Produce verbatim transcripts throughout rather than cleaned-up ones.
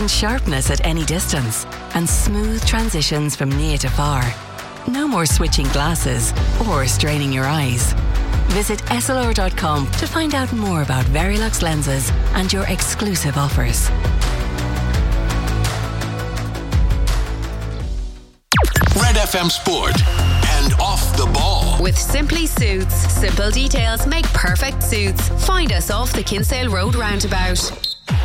and sharpness at any distance, and smooth transitions from near to far. No more switching glasses or straining your eyes. Visit S L R dot com to find out more about Verilux lenses and your exclusive offers. Red F M Sport and Off the Ball. With Simply Suits. Simple details make perfect suits. Find us off the Kinsale Road roundabout.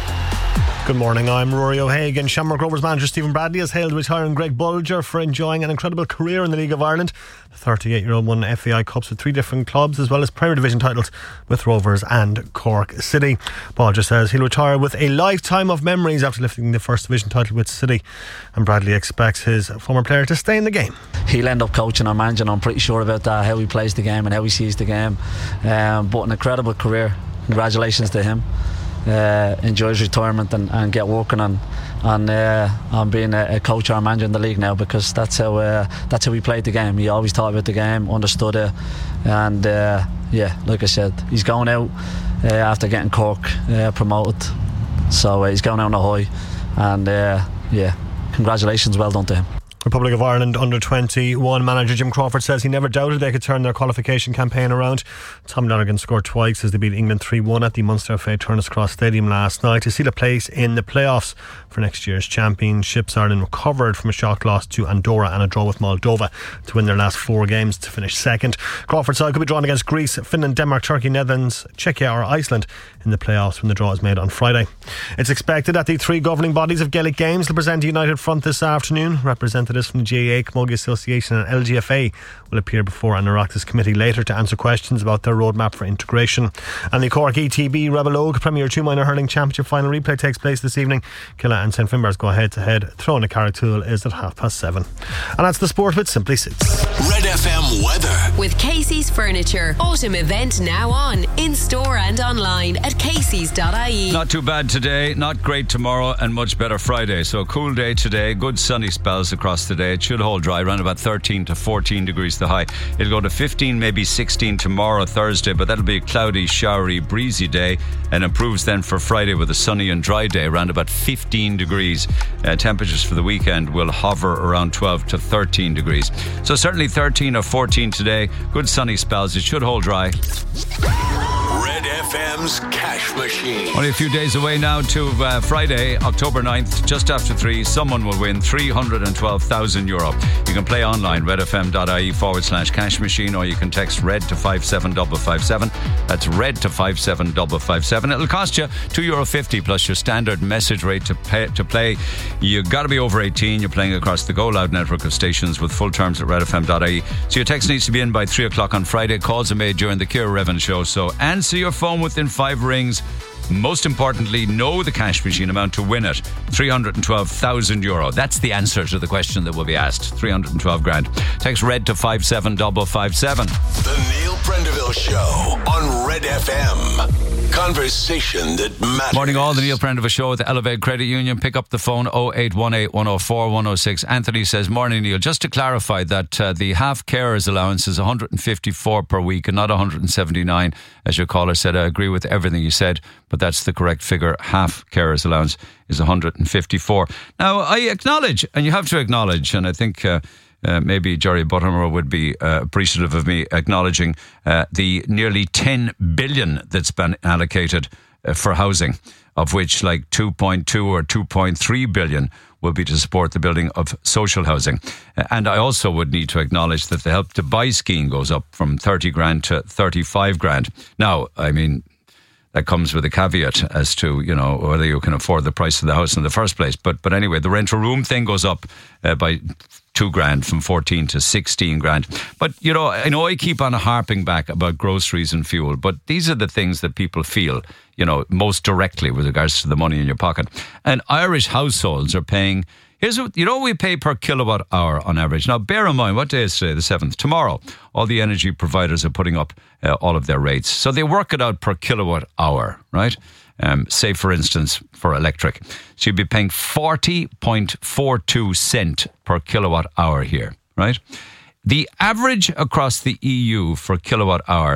Good morning, I'm Rory O'Hagan. Shamrock Rovers manager Stephen Bradley has hailed retiring Greg Bulger for enjoying an incredible career in the League of Ireland. The thirty-eight-year-old won F A I Cups with three different clubs, as well as Premier Division titles with Rovers and Cork City. Bulger says he'll retire with a lifetime of memories after lifting the First Division title with City, and Bradley expects his former player to stay in the game. He'll end up coaching or managing, I'm pretty sure about that, how he plays the game and how he sees the game. Um, but an incredible career. Congratulations to him. Uh, enjoys retirement and, and get working on on, uh, on being a, a coach or a manager in the league now, because that's how uh, that's how he played the game. He always thought about the game, understood it, and uh, yeah, like I said, he's going out uh, after getting Cork uh, promoted, so uh, he's going out on a high, and uh, yeah, congratulations, well done to him. Republic of Ireland under twenty-one manager Jim Crawford says he never doubted they could turn their qualification campaign around. Tom Lonergan scored twice as they beat England three one at the Munster F A Turner's Cross Stadium last night to seal a place in the playoffs for next year's championships. Ireland recovered from a shock loss to Andorra and a draw with Moldova to win their last four games to finish second. Crawford's side could be drawn against Greece, Finland, Denmark, Turkey, Netherlands, Czechia or Iceland in the playoffs when the draw is made on Friday. It's expected that the three governing bodies of Gaelic Games will present a united front this afternoon. Representatives from the G A A, Camogie Association and L G F A will appear before an Oireachtas committee later to answer questions about their roadmap for integration. And the Cork E T B Rebel Oak Premier two Minor Hurling Championship final replay takes place this evening. Killa and Saint Finbarrs go head to head. Throwing a Carrigtwohill is at half past seven. And that's the sport with Simply Suits. Red F M weather with Casey's Furniture. Autumn event now on, in store and online at caseys dot I E. Not too bad today, not great tomorrow, and much better Friday. So a cool day today, good sunny spells across the day. It should hold dry, around about thirteen to fourteen degrees the high. It'll go to fifteen, maybe sixteen tomorrow, Thursday, but that'll be a cloudy, showery, breezy day, and improves then for Friday with a sunny and dry day, around about fifteen degrees. Uh, temperatures for the weekend will hover around twelve to thirteen degrees. So certainly thirteen or fourteen today, good sunny spells. It should hold dry. Red F M's Cash Machine. Only a few days away now to uh, Friday, October ninth, just after three. Someone will win three hundred twelve thousand euro. You can play online, redfm.ie forward slash cash machine, or you can text red to five seven five five seven. That's red to five seven five five seven. It'll cost you two euro fifty plus your standard message rate to pay, to play. You got to be over eighteen. You're playing across the Go Loud network of stations with full terms at redfm.ie. So your text needs to be in by three o'clock on Friday. Calls are made during the Ciara Revan show. So answer your phone within five rings. Most importantly, know the cash machine amount to win it. three hundred twelve thousand euro. That's the answer to the question that will be asked. three hundred twelve grand. Text red to five seven five five seven. The Neil Prendeville Show on Red F M. Conversation that matters. Morning all, the Neil Prendeville Show with the Elevate Credit Union. Pick up the phone oh eight one eight, one oh four, one oh six. Anthony says, morning Neil, just to clarify that uh, the half carers allowance is one hundred fifty-four per week and not one hundred seventy-nine, as your caller said. I agree with everything you said, but that's the correct figure. Half carers allowance is one hundred fifty-four. Now I acknowledge, and you have to acknowledge, and I think uh, Uh, maybe Jerry Buttimer would be uh, appreciative of me acknowledging uh, the nearly ten billion that's been allocated uh, for housing, of which like two point two or two point three billion will be to support the building of social housing. Uh, and I also would need to acknowledge that the Help to Buy scheme goes up from thirty grand to thirty-five grand. Now, I mean, that comes with a caveat as to, you know, whether you can afford the price of the house in the first place. But but anyway, the rental room thing goes up uh, by two grand, from fourteen to sixteen grand. But, you know, I know I keep on harping back about groceries and fuel, but these are the things that people feel, you know, most directly with regards to the money in your pocket. And Irish households are paying, here's what, you know, we pay per kilowatt hour on average. Now, bear in mind, what day is today? The seventh. Tomorrow, all the energy providers are putting up uh, all of their rates. So they work it out per kilowatt hour, right? Um, say, for instance, for electric. So you'd be paying forty point four two cent per kilowatt hour here, right? The average across the E U for kilowatt hour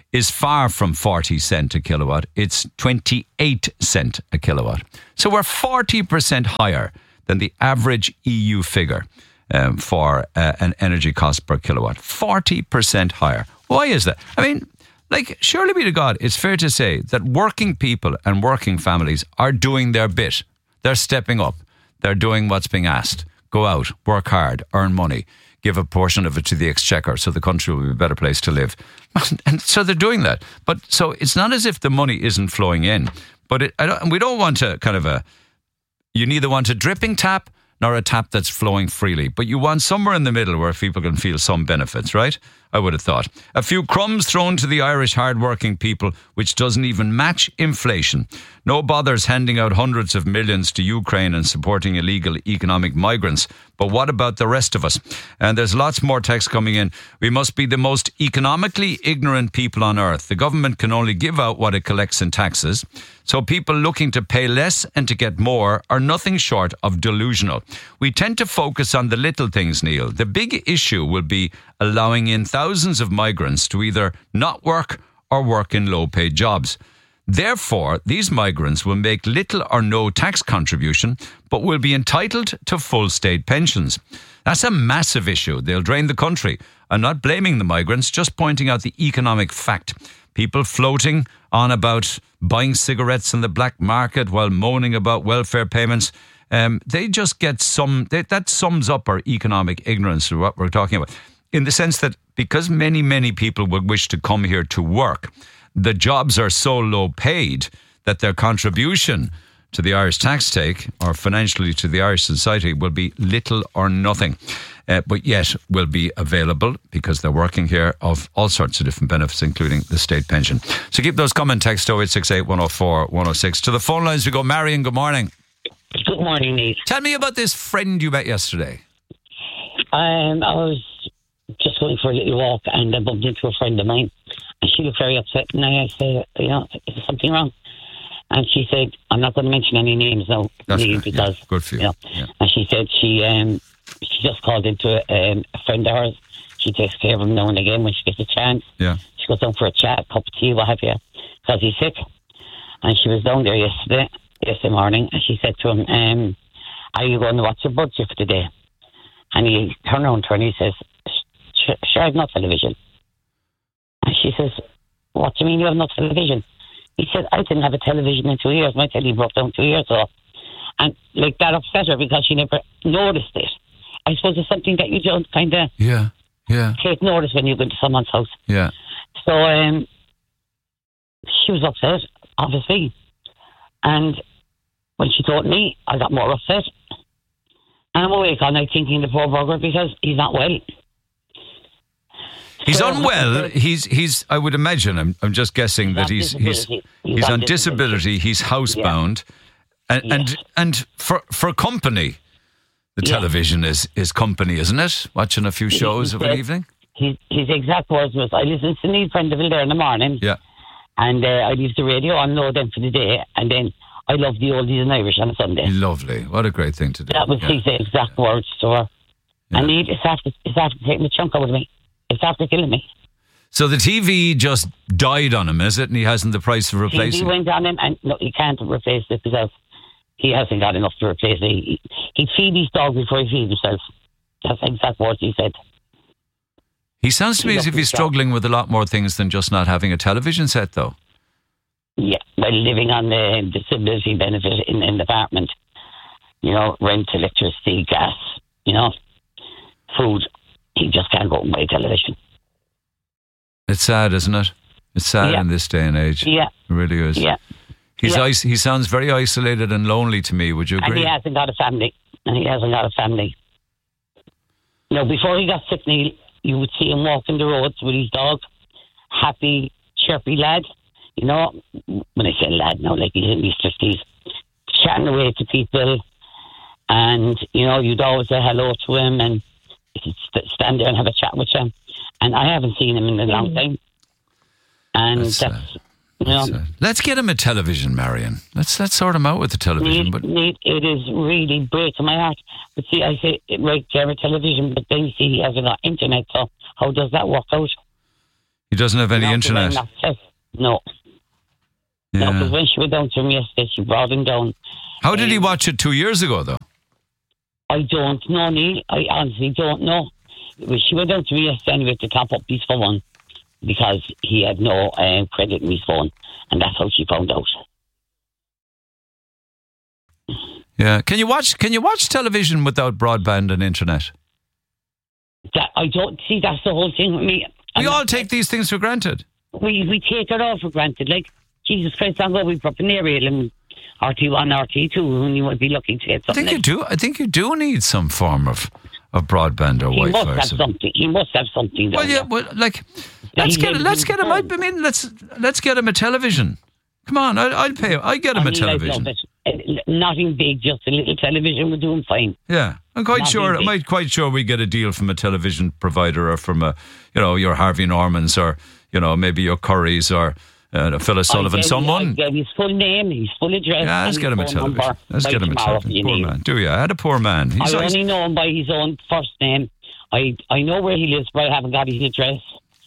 is far from forty cent a kilowatt. It's twenty-eight cent a kilowatt. So we're forty percent higher than the average E U figure um, for uh, an energy cost per kilowatt. forty percent higher. Why is that? I mean, like, surely be to God, it's fair to say that working people and working families are doing their bit. They're stepping up. They're doing what's being asked. Go out, work hard, earn money, give a portion of it to the exchequer so the country will be a better place to live. And so they're doing that. But so it's not as if the money isn't flowing in. But it, I don't, we don't want to kind of a, you neither want a dripping tap nor a tap that's flowing freely. But you want somewhere in the middle where people can feel some benefits, right? I would have thought. A few crumbs thrown to the Irish hard-working people, which doesn't even match inflation. No bothers handing out hundreds of millions to Ukraine and supporting illegal economic migrants. But what about the rest of us? And there's lots more text coming in. We must be the most economically ignorant people on earth. The government can only give out what it collects in taxes. So people looking to pay less and to get more are nothing short of delusional. We tend to focus on the little things, Neil. The big issue will be allowing in thousands of migrants to either not work or work in low-paid jobs. Therefore, these migrants will make little or no tax contribution, but will be entitled to full state pensions. That's a massive issue. They'll drain the country. I'm not blaming the migrants, just pointing out the economic fact. People floating on about buying cigarettes in the black market while moaning about welfare payments. Um, they just get some, they, that sums up our economic ignorance of what we're talking about. In the sense that because many, many people would wish to come here to work, the jobs are so low paid that their contribution to the Irish tax take or financially to the Irish society will be little or nothing. Uh, but yet will be available because they're working here of all sorts of different benefits, including the state pension. So keep those coming. Text oh eight six eight, one oh four, one oh six. To the phone lines we go. Marion, good morning. Good morning, Nate. Tell me about this friend you met yesterday. Um, I was just going for a little walk and I bumped into a friend of mine and she looked very upset and I said, you know, is there something wrong? And she said, I'm not going to mention any names now, Neil, because, yeah, good for you. you know, yeah. And she said she um, she just called into a, um, a friend of hers. She takes care of him now and again when she gets a chance. Yeah. She goes down for a chat, a cup of tea, what have you, because he's sick. And she was down there yesterday, yesterday morning, and she said to him, um, are you going to watch your budget for today? And he turned around to her and he says, sure, I've no television. And she says, what do you mean you have no television? He said, I didn't have a television in two years. My telly broke down two years ago. And like that upset her because she never noticed it. I suppose it's something that you don't kind of yeah, yeah. take notice when you go to someone's house. Yeah. So um, she was upset, obviously. And when she told me, I got more upset. And I'm awake all night thinking the poor bugger because he's not well. He's so, unwell. He's he's. I would imagine. I'm. I'm just guessing he's that he's he's he's, he's, he's on, on disability. disability. He's housebound, yeah. and yeah. and and for for company, the yeah. television is is company, isn't it? Watching a few shows he, of he an said, evening. His his exact words was, "I listen to Neil Prendeville there in the morning, yeah, and uh, I leave the radio on low then for the day, and then I love the oldies and Irish on a Sunday." Lovely. What a great thing to do. That was yeah. his exact yeah. words to her. Yeah. And he, it's after it's after taking the chunk out of me. It's after killing me. So the T V just died on him, is it? And he hasn't the price of replacing it? T V went on him, and no, he can't replace it because he hasn't got enough to replace it. He, he'd feed his dog before he feeds himself. That's the exact words he said. He sounds to me he as if he's struggling dog. with a lot more things than just not having a television set, though. Yeah, well, living on the disability benefit in an apartment, you know, rent, electricity, gas, you know, food. He just can't go and buy television. It's sad, isn't it? It's sad yeah. in this day and age. Yeah. It really is. Yeah. He's yeah. Is- he sounds very isolated and lonely to me, would you agree? And he hasn't got a family. And he hasn't got a family. You know, before he got sick, Neil, you would see him walking the roads with his dog. Happy, chirpy lad. You know, when I say lad now, like he's in his fifties. Chatting away to people. And, you know, you'd always say hello to him and you could stand there and have a chat with him. And I haven't seen him in a long time. And that's, that's, uh, you know, that's uh, let's get him a television, Marion. Let's let's sort him out with the television. Need, but need, it is really breaking my heart. But see, I say, right, there a television, but then you see he hasn't got internet, so how does that work out? He doesn't have any No, internet. not test. No. Yeah. No, because when she went down to him yesterday, she brought him down. How did he Um, watch it two years ago, though? I don't know, Neil. I honestly don't know. Well, she went down to me yesterday anyway to top up his phone because he had no uh, credit in his phone, and that's how she found out. Yeah. Can you watch? Can you watch television without broadband and internet? That, I don't see. That's the whole thing with me. We I'm all not- take these things for granted. we we take it all for granted. Like Jesus Christ, I'm going to be up an aerial and R T one, R T two, and you would be looking to get I something. think you do. I think you do need some form of, of broadband or He Wi-Fi. must or have something. something. He must have something. Well, down yeah. there. Well, like, let's he get lives let's in get him. I town. mean, let's let's get him a television. Come on, I, I'll pay. I get him a I mean, I love television. it. Uh, Nothing big, just a little television would do him fine. Yeah, I'm quite Not sure. easy. I'm quite quite sure we get a deal from a television provider or from a, you know, your Harvey Normans or you know maybe your Currys or uh, Phyllis Sullivan. I gave, Someone. I gave his full name, his full address. Yeah, let's and get him a his phone television. number Let's by get him a tomorrow if television. you Poor need. man. Do you? I had a poor man. He's I always- only know him by his own first name. I I know where he lives, but I haven't got his address.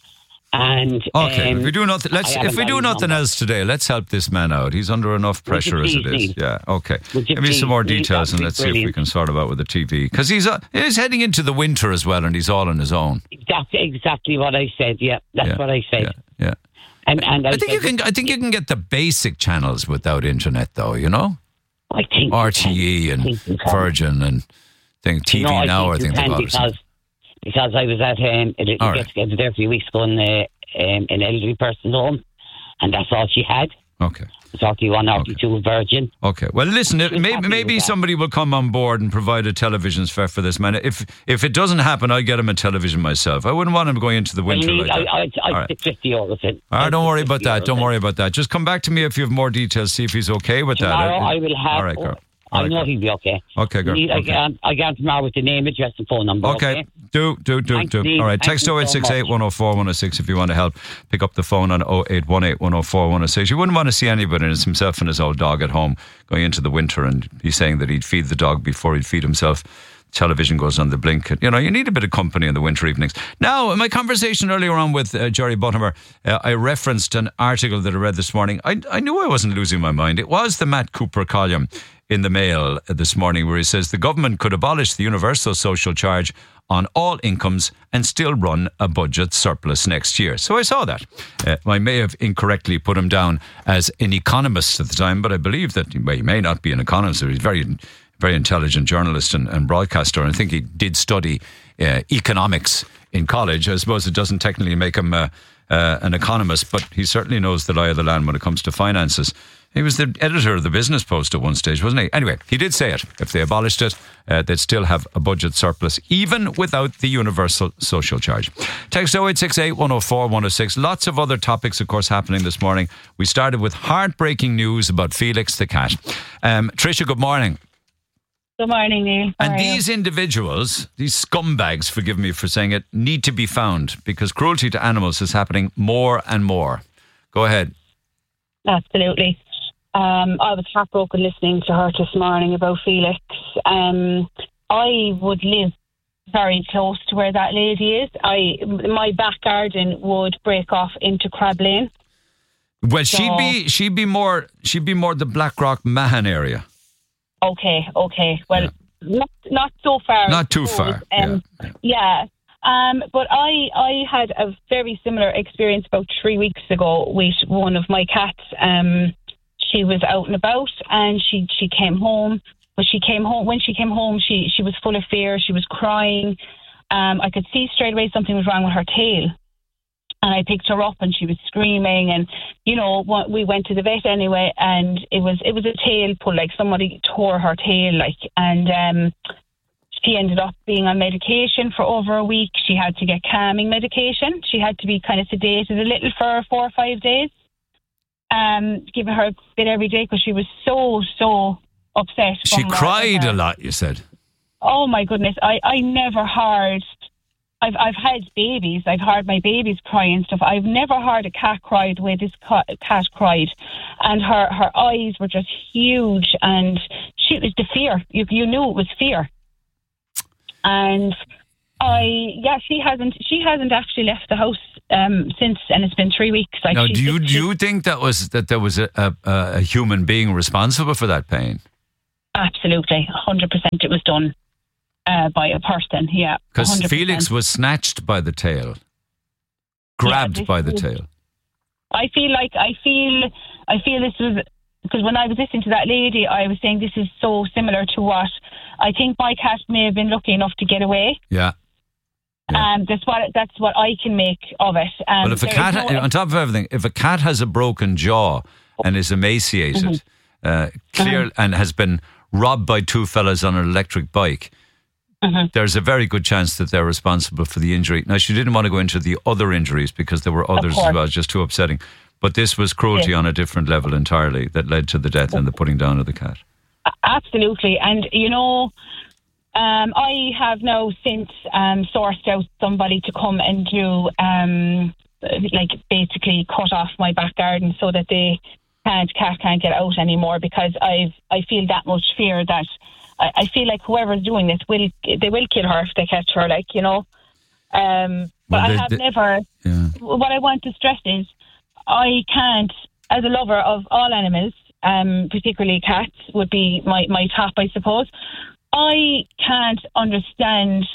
And Okay, um, if we do nothing, let's. I haven't If we got do his nothing number. else today, let's help this man out. He's under enough Would you pressure as it please, is. Neil? Yeah. Okay. Would you Give me some please, more Neil? details That'd and be let's see if we brilliant. can sort him out with the T V because he's uh, he's heading into the winter as well, and he's all on his own. That's exactly what I said. Yeah, that's Yeah, what I said. Yeah. Yeah. And and I, I think you said, can. I think you can get the basic channels without internet, though. You know, I think R T E I and think you can. Virgin and think T V No, Now. I I think think they've you got can it. because because I was at um, a little All right. get together there a few weeks ago in uh, um, an elderly person's home, and that's all she had. Okay. R T one, R T two, Virgin. Okay. Well, listen. It, She's maybe happy maybe with that. somebody will come on board and provide a television for for this man. If if it doesn't happen, I get him a television myself. I wouldn't want him going into the I winter need, like that. I, I, I All right. stick fifty euros in. All right, I don't stick worry about fifty that. euros Don't in. worry about that. Just come back to me if you have more details. See if he's okay with Tomorrow that. I will have. All right, girl. I All right, know girl. he'll be okay. Okay, girl. Need, I Okay. get I get tomorrow with the name, address, and phone number. Okay. Okay. Do, do, do, Thanks, do. Steve. All right. Thank Text you oh eight so six eight, much. one oh four, one oh six if you want to help. Pick up the phone on oh eight one eight, one oh four, one oh six. You wouldn't want to see anybody, and it's himself and his old dog at home going into the winter, and he's saying that he'd feed the dog before he'd feed himself. Television goes on the blink. You know, you need a bit of company in the winter evenings. Now, in my conversation earlier on with uh, Jerry Buttimer, uh, I referenced an article that I read this morning. I, I knew I wasn't losing my mind. It was the Matt Cooper column in the Mail uh, this morning where he says the government could abolish the universal social charge on all incomes and still run a budget surplus next year. So I saw that. Uh, I may have incorrectly put him down as an economist at the time, but I believe that well, he may not be an economist. He's very very intelligent journalist and, and broadcaster. And I think he did study uh, economics in college. I suppose it doesn't technically make him uh, uh, an economist, but he certainly knows the lie of the land when it comes to finances. He was the editor of the Business Post at one stage, wasn't he? Anyway, he did say it. If they abolished it, uh, they'd still have a budget surplus, even without the universal social charge. Text oh eight six eight, one oh four, one oh six. Lots of other topics, of course, happening this morning. We started with heartbreaking news about Felix the cat. Um, Tricia, good morning. Good morning, Neil. How And are you? these individuals, these scumbags, forgive me for saying it, need to be found because cruelty to animals is happening more and more. Go ahead. Absolutely. Um, I was heartbroken listening to her this morning about Felix. Um, I would live very close to where that lady is. I, my back garden would break off into Crab Lane. Well, she'd So- be she'd be more she'd be more the Blackrock Mahon area. Okay, okay. Well, not not so far. Not I too suppose. far. Um, yeah. Yeah. Um, but I, I had a very similar experience about three weeks ago with one of my cats. Um, she was out and about and she, she came home. But she came home when she came home, she, she was full of fear. She was crying. Um, I could see straight away something was wrong with her tail. And I picked her up and she was screaming. And, you know, we went to the vet anyway. And it was it was a tail pull, like somebody tore her tail, like. And um, she ended up being on medication for over a week. She had to get calming medication. She had to be kind of sedated a little for four or five days. Um, giving her a bit every day because she was so, so upset. She from cried her- a lot, you said. Oh my goodness, I, I never heard, I've I've had babies, I've heard my babies cry and stuff. I've never heard a cat cry the way this cat, cat cried. And her, her eyes were just huge and she was the fear. You, you knew it was fear. And I yeah, she hasn't. She hasn't actually left the house um, since, and it's been three weeks. Like, now, she's- do you do she's- you think that was that there was a, a, a human being responsible for that pain? Absolutely, one hundred percent. It was done uh, by a person. Yeah, Because one hundred percent. Felix was snatched by the tail, grabbed this by the was- tail. I feel like I feel I feel this was because when I was listening to that lady, I was saying this is so similar to what I think my cat may have been lucky enough to get away. Yeah. Yeah. Um, that's what that's what I can make of it. Um, But if a there cat, is no- on top of everything, if a cat has a broken jaw and is emaciated, Mm-hmm. uh, clear, and has been robbed by two fellas on an electric bike, Mm-hmm. there's a very good chance that they're responsible for the injury. Now, she didn't want to go into the other injuries because there were others as course. well, just too upsetting. But this was cruelty Yeah. on a different level entirely that led to the death and the putting down of the cat. Absolutely. And, you know, um, I have now since um, sourced out somebody to come and do, um, like, basically cut off my back garden so that they can't, cat can't get out anymore, because I've, I feel that much fear that I, I feel like whoever's doing this, will they will kill her if they catch her, like, you know. Um, but Well, they- I have they- never, Yeah. what I want to stress is I can't, as a lover of all animals, um, particularly cats would be my, my top, I suppose. I can't understand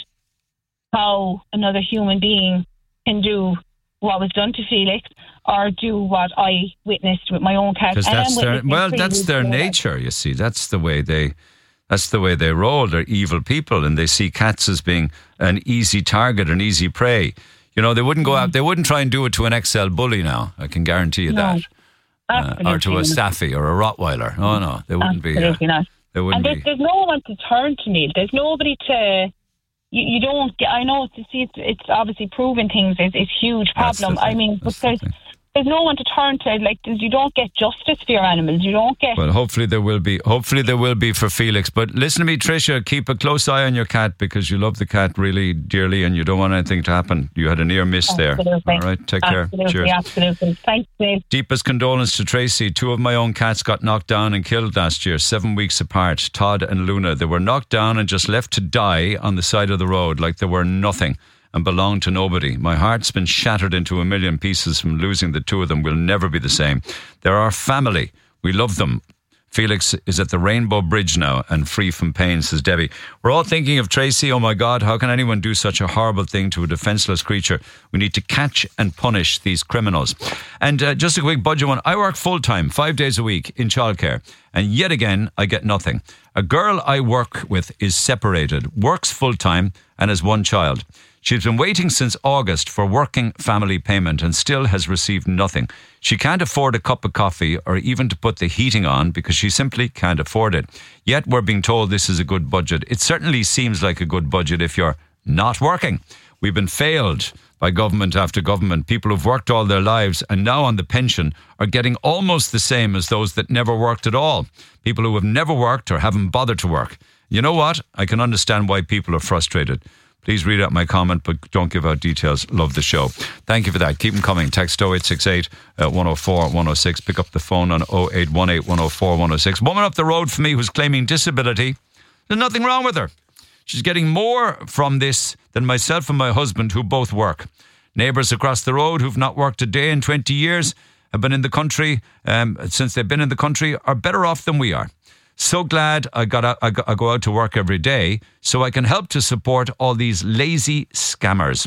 how another human being can do what was done to Felix or do what I witnessed with my own cat. Because And I'm that's their witnessing well, three that's weeks their later. nature. You see, that's the way they, that's the way they roll. They're evil people, and they see cats as being an easy target, an easy prey. You know, they wouldn't go out. They wouldn't try and do it to an X L bully. Now, I can guarantee you No, that, uh, or to a absolutely Staffy or a Rottweiler. Oh no, they wouldn't be. Uh, Absolutely not. they And wouldn't there's, be. there's no one to turn to, Neil. There's nobody to. You, you don't get. I know. To see, it's, it's obviously proving things is is huge That's the problem. I thing. mean, but That's the there's thing. there's no one to turn to. Like, you don't get justice for your animals. You don't get. Well, hopefully there will be. Hopefully there will be for Felix. But listen to me, Tricia. Keep a close eye on your cat, because you love the cat really dearly, and you don't want anything to happen. You had a near miss there. Absolutely. All right. Take care. Absolutely, Cheers. absolutely. Thanks, Neil. Deepest condolence to Tracy. Two of my own cats got knocked down and killed last year, seven weeks apart. Todd and Luna. They were knocked down and just left to die on the side of the road like they were nothing and belonged to nobody. My heart's been shattered into a million pieces from losing the two of them. We'll never be the same. They're our family. We love them. Felix is at the Rainbow Bridge now and free from pain, says Debbie. We're all thinking of Tracy. Oh my God, how can anyone do such a horrible thing to a defenceless creature? We need to catch and punish these criminals. And uh, just a quick budget one. I work full-time, five days a week in childcare. And yet again, I get nothing. A girl I work with is separated, works full-time and has one child. She's been waiting since August for working family payment and still has received nothing. She can't afford a cup of coffee or even to put the heating on because she simply can't afford it. Yet we're being told this is a good budget. It certainly seems like a good budget if you're not working. We've been failed by government after government. People who've worked all their lives and now on the pension are getting almost the same as those that never worked at all. People who have never worked or haven't bothered to work. You know what? I can understand why people are frustrated. Please read out my comment, but don't give out details. Love the show. Thank you for that. Keep them coming. Text oh eight six eight, one oh four, one oh six. Pick up the phone on oh eight one eight, one oh four, one oh six. Woman up the road for me who's claiming disability. There's nothing wrong with her. She's getting more from this than myself and my husband, who both work. Neighbours across the road who've not worked a day in twenty years, have been in the country, um, since they've been in the country, are better off than we are. So glad I got out, I, go, I go out to work every day so I can help to support all these lazy scammers.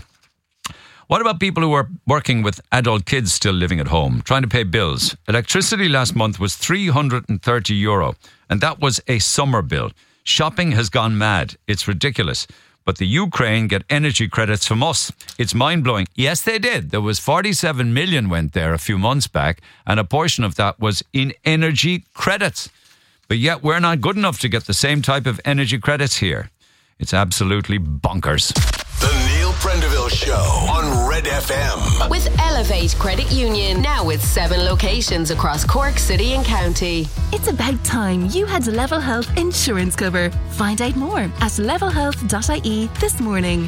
What about people who are working with adult kids still living at home, trying to pay bills? Electricity last month was three hundred thirty euro, and that was a summer bill. Shopping has gone mad. It's ridiculous. But the Ukraine get energy credits from us. It's mind-blowing. Yes, they did. There was forty-seven million went there a few months back, and a portion of that was in energy credits. But yet we're not good enough to get the same type of energy credits here. It's absolutely bonkers. The Neil Prendeville Show on Red F M. With Elevate Credit Union, now with seven locations across Cork City and County. It's about time you had Level Health insurance cover. Find out more at level health dot I E this morning.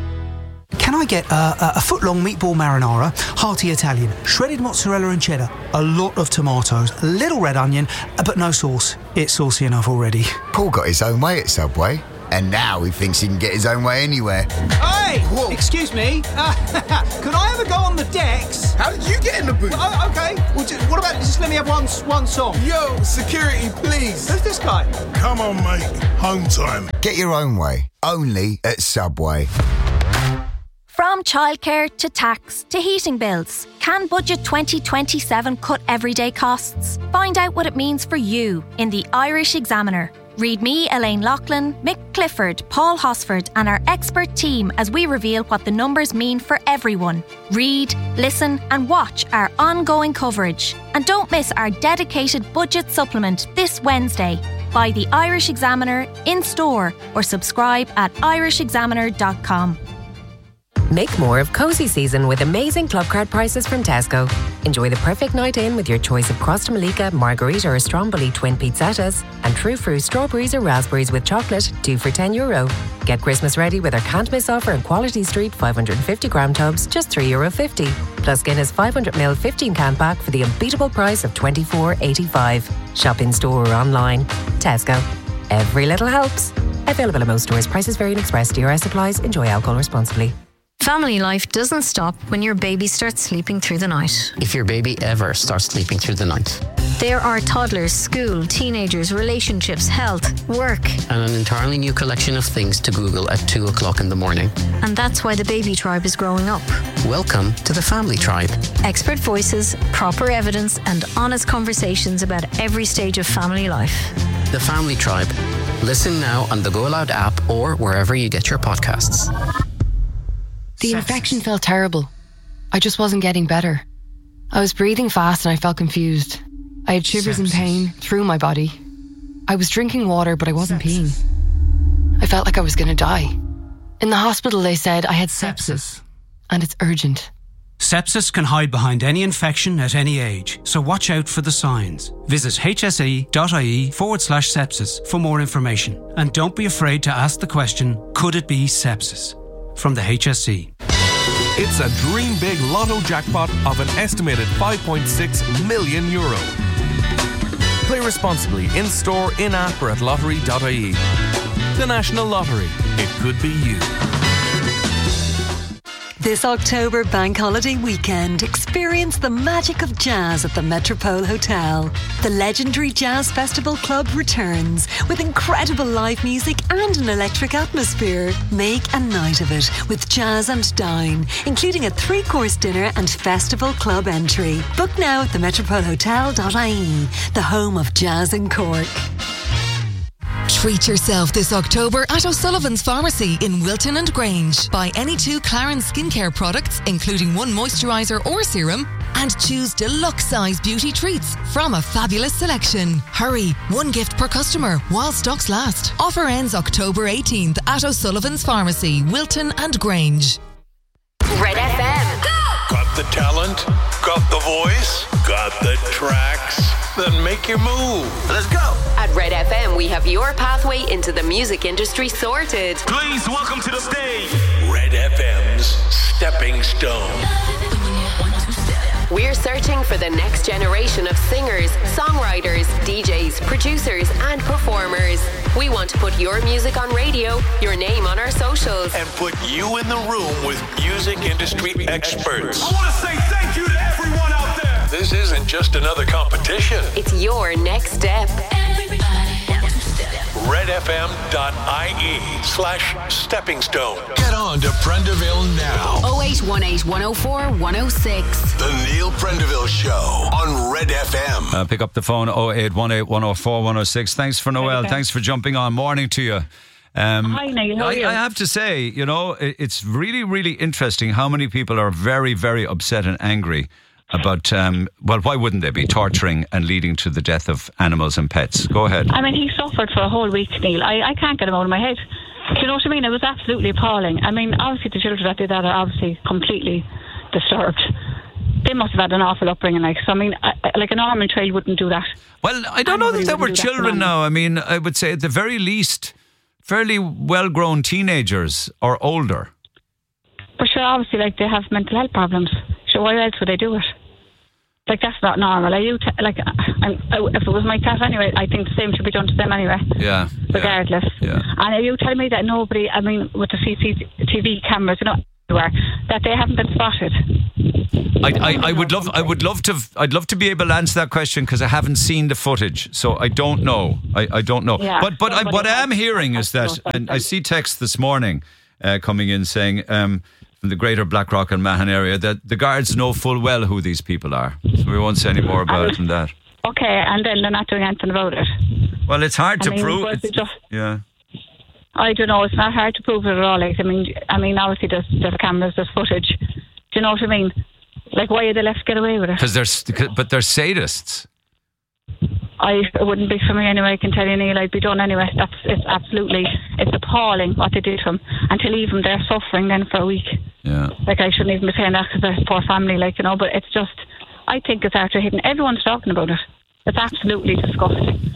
Can I get uh, a foot-long meatball marinara, hearty Italian, shredded mozzarella and cheddar, a lot of tomatoes, a little red onion, but no sauce. It's saucy enough already. Paul got his own way at Subway. And now he thinks he can get his own way anywhere. Hey! Whoa. Excuse me. Uh, could I have a go on the decks? How did you get in the booth? Oh, okay. Well, just, what about just let me have one, one song? Yo, security, please. Who's this guy? Come on, mate. Home time. Get your own way. Only at Subway. From childcare to tax to heating bills, can Budget twenty twenty-seven cut everyday costs? Find out what it means for you in the Irish Examiner. Read me, Elaine Loughlin, Mick Clifford, Paul Hosford and our expert team as we reveal what the numbers mean for everyone. Read, listen and watch our ongoing coverage. And don't miss our dedicated budget supplement this Wednesday. Buy the Irish Examiner in store or subscribe at irish examiner dot com. Make more of cosy season with amazing club card prices from Tesco. Enjoy the perfect night in with your choice of Crosta Malika, Margarita or Stromboli twin pizzattas and True Fruit strawberries or raspberries with chocolate, two for ten euro. Get Christmas ready with our can't miss offer in Quality Street five hundred fifty gram tubs, just three euro fifty. Plus Guinness five hundred milliliter fifteen can pack for the unbeatable price of twenty-four eighty-five. Shop in store or online. Tesco. Every little helps. Available at most stores. Prices vary in Express. D R S applies. Enjoy alcohol responsibly. Family life doesn't stop when your baby starts sleeping through the night. If your baby ever starts sleeping through the night. There are toddlers, school, teenagers, relationships, health, work. And an entirely new collection of things to Google at two o'clock in the morning. And that's why the Baby Tribe is growing up. Welcome to the Family Tribe. Expert voices, proper evidence and honest conversations about every stage of family life. The Family Tribe. Listen now on the Go Loud app or wherever you get your podcasts. The infection felt terrible. I just wasn't getting better. I was breathing fast and I felt confused. I had shivers and pain through my body. I was drinking water, but I wasn't peeing. I felt like I was going to die. In the hospital, they said I had sepsis, and it's urgent. Sepsis can hide behind any infection at any age, so watch out for the signs. Visit hse.ie forward slash sepsis for more information. And don't be afraid to ask the question, could it be sepsis? From the H S E. It's a dream big lotto jackpot of an estimated five point six million euro. Play responsibly in-store, in-app or at lottery dot I E. The National Lottery. It could be you. This October bank holiday weekend, experience the magic of jazz at the Metropole Hotel. The legendary Jazz Festival Club returns with incredible live music and an electric atmosphere. Make a night of it with Jazz and Dine, including a three-course dinner and festival club entry. Book now at the metropole hotel dot I E, the home of jazz in Cork. Treat yourself this October at O'Sullivan's Pharmacy in Wilton and Grange. Buy any two Clarins skincare products, including one moisturiser or serum, and choose deluxe size beauty treats from a fabulous selection. Hurry, one gift per customer while stocks last. Offer ends October eighteenth at O'Sullivan's Pharmacy, Wilton and Grange. Red F M. Got the talent? Got the voice? Got the tracks? Then make your move. Let's go. At Red F M, we have your pathway into the music industry sorted. Please welcome to the stage Red F M's Stepping Stone. We're searching for the next generation of singers, songwriters, D Js, producers, and performers. We want to put your music on radio, your name on our socials, and put you in the room with music industry experts. I want to say thank you to everyone out there. This isn't just another competition. It's your next step. red f m dot I E slash stepping stone. Get on to Prendeville now. oh eight one eight, one oh four, one oh six. The Neil Prendeville Show on Red F M. Uh, pick up the phone oh eight one eight, one oh four, one oh six. Thanks for Noel. Okay. Thanks for jumping on. Morning to you. Um, Hi, Neil. How are I, you? I have to say, you know, it, it's really, really interesting how many people are very, very upset and angry about, um, well, why wouldn't they be torturing and leading to the death of animals and pets? Go ahead. I mean, he suffered for a whole week, Neil. I, I can't get him out of my head. Do you know what I mean? It was absolutely appalling. I mean, obviously the children that did that are obviously completely disturbed. They must have had an awful upbringing. Like, so I mean, I, like a normal child wouldn't do that. Well, I don't know that they were children now. I mean, I would say at the very least, fairly well-grown teenagers or older. But sure, obviously, like, they have mental health problems. So why else would they do it? Like, that's not normal. Are you, t- like, I'm, if it was my cat anyway, I think the same should be done to them anyway. Yeah. Regardless. Yeah. And are you telling me that nobody, I mean, with the C C T V cameras, you know, everywhere, that they haven't been spotted? I, I, I would love I would love to I'd love to be able to answer that question because I haven't seen the footage, so I don't know. I, I don't know. Yeah, but but I, what I am has, hearing is that, and I see texts this morning uh, coming in saying um, from the greater Blackrock and Mahon area that the guards know full well who these people are. So we won't say any more about it than that. Okay, and then they're not doing anything about it. Well, it's hard I to mean, prove. was it just, Yeah. I don't know. It's not hard to prove it at all. Like, I mean, I mean, obviously there's, there's cameras, there's footage. Do you know what I mean? Like, why are they left to get away with it? Because they're but they're sadists. I it wouldn't be for me anyway. I can tell you, Neil, I'd be done anyway. That's it's absolutely it's appalling what they did to him. And to leave him there suffering then for a week. Yeah. Like, I shouldn't even be saying that because they're a poor family, like, you know. But it's just, I think it's after hitting. Everyone's talking about it. It's absolutely disgusting.